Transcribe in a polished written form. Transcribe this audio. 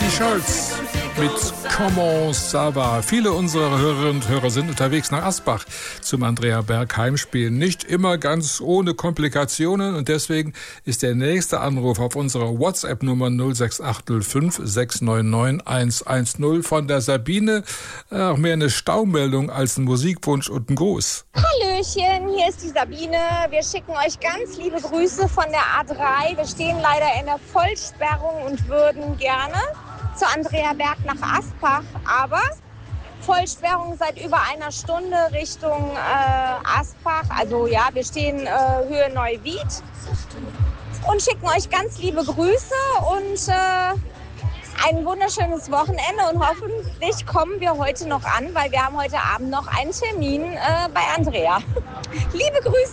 Scholz mit Comment ça va. Viele unserer Hörerinnen und Hörer sind unterwegs nach Asbach zum Andrea Berg Heimspiel. Nicht immer ganz ohne Komplikationen und deswegen ist der nächste Anruf auf unserer WhatsApp-Nummer 06805 699 110 von der Sabine. Auch mehr eine Staumeldung als ein Musikwunsch und ein Gruß. Hallöchen, hier ist die Sabine. Wir schicken euch ganz liebe Grüße von der A3. Wir stehen leider in der Vollsperrung und würden gerne zu Andrea Berg nach Asbach, aber Vollsperrung seit über einer Stunde Richtung Asbach. Also ja, wir stehen Höhe Neuwied und schicken euch ganz liebe Grüße und ein wunderschönes Wochenende und hoffentlich kommen wir heute noch an, weil wir haben heute Abend noch einen Termin bei Andrea. Liebe Grüße!